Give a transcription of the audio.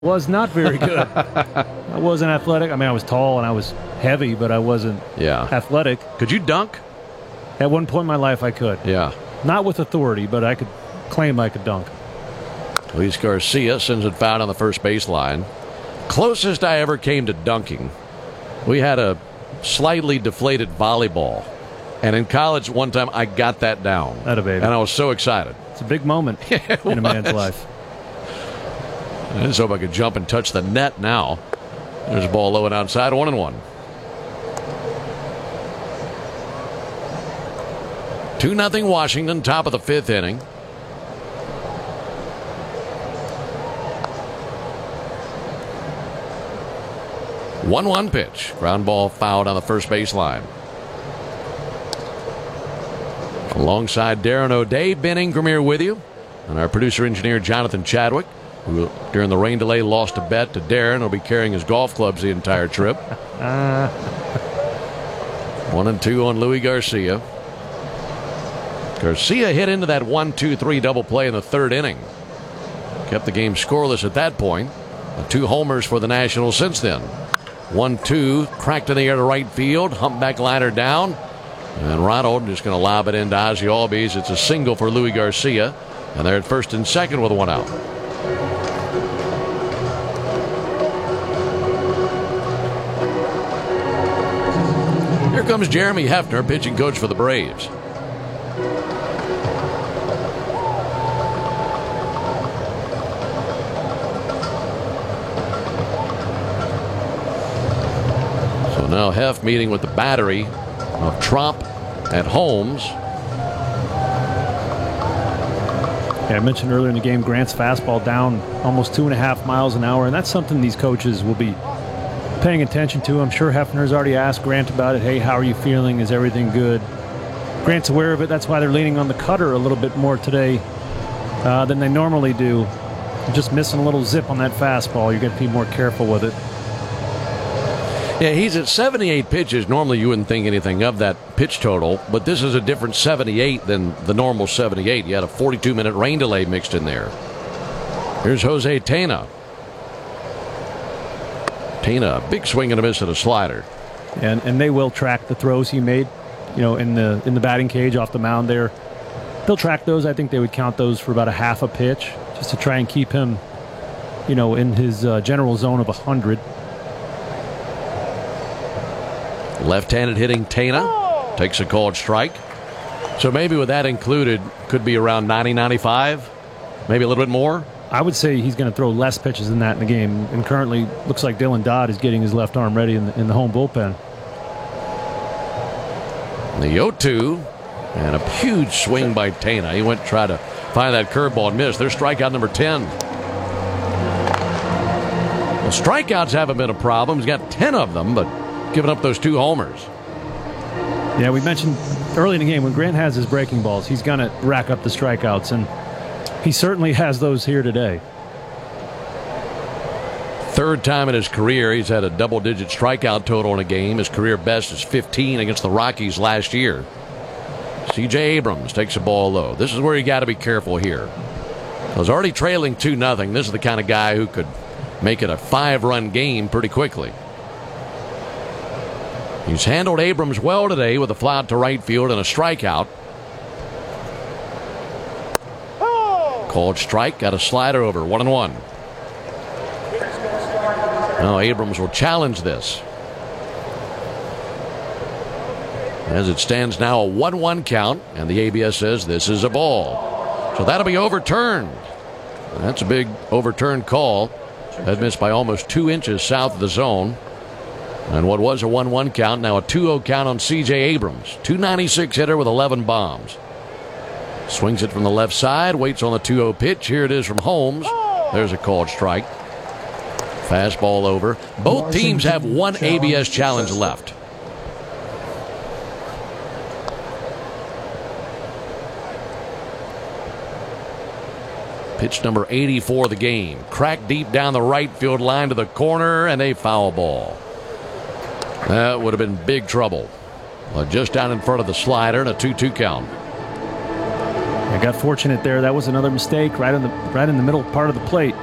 Was not very good. I wasn't athletic. I mean, I was tall and I was heavy, but I wasn't athletic. Could you dunk? At one point in my life, I could. Yeah. Not with authority, but I could claim I could dunk. Luis Garcia sends it foul on the first baseline. Closest I ever came to dunking, we had a slightly deflated volleyball. And in college, one time, I got that down. Atta baby. And I was so excited. It's a big moment in a man's life. I just hope I could jump and touch the net now. There's a ball low and outside, 1-1. 2-0 Washington, top of the fifth inning. One pitch. Ground ball fouled on the first baseline. Alongside Darren O'Day, Ben Ingram here with you. And our producer-engineer, Jonathan Chadwick, who during the rain delay lost a bet to Darren. He'll be carrying his golf clubs the entire trip. 1-2 on Luis Garcia. Garcia hit into that 1-2-3 double play in the third inning. Kept the game scoreless at that point. 2 homers for the Nationals since then. 1-2, cracked in the air to right field. Humpback liner down. And Ronald just going to lob it into Ozzie Albies. It's a single for Luis Garcia. And they're at first and second with 1 out. Here comes Jeremy Hefner, pitching coach for the Braves. So now Hef meeting with the battery of Tromp at Holmes. Yeah, I mentioned earlier in the game, Grant's fastball down almost 2.5 miles an hour, and that's something these coaches will be paying attention to. I'm sure Hefner's already asked Grant about it. Hey, how are you feeling? Is everything good? Grant's aware of it. That's why they're leaning on the cutter a little bit more today than they normally do. Just missing a little zip on that fastball. You've got to be more careful with it. Yeah, he's at 78 pitches. Normally you wouldn't think anything of that pitch total, but this is a different 78 than the normal 78. You had a 42-minute rain delay mixed in there. Here's Jose Tena. Tena, big swing and a miss at a slider. And they will track the throws he made, you know, in the batting cage off the mound there. They'll track those. I think they would count those for about a half a pitch just to try and keep him, you know, in his general zone of 100. Left-handed hitting Tena takes a called strike. So maybe with that included, could be around 90, 95, maybe a little bit more. I would say he's going to throw less pitches than that in the game. And currently, looks like Dylan Dodd is getting his left arm ready in the home bullpen. The 0-2, and a huge swing by Tena. He went to try to find that curveball and missed. There's strikeout number 10. Well, strikeouts haven't been a problem. He's got 10 of them, but giving up those 2 homers. Yeah, we mentioned early in the game when Grant has his breaking balls, he's going to rack up the strikeouts, and he certainly has those here today. Third time in his career he's had a double-digit strikeout total in a game. His career best is 15 against the Rockies last year. C.J. Abrams takes a ball low. This is where you got to be careful here. I was already trailing 2-0. This is the kind of guy who could make it a 5-run game pretty quickly. He's handled Abrams well today with a fly out to right field and a strikeout. Called strike, got a slider over, 1-1. Now Abrams will challenge this. As it stands now, a 1-1 count, and the ABS says this is a ball. So that'll be overturned. That's a big overturned call. That missed by almost 2 inches south of the zone. And what was a 1-1 count, now a 2-0 count on C.J. Abrams. 296 hitter with 11 bombs. Swings it from the left side, waits on the 2-0 pitch. Here it is from Holmes. There's a called strike. Fastball over. Both teams have one ABS challenge left. Pitch number 84 of the game. Cracked deep down the right field line to the corner, and a foul ball. That would have been big trouble. Just down in front of the slider and a 2-2 count. I got fortunate there. That was another mistake right in the middle part of the plate.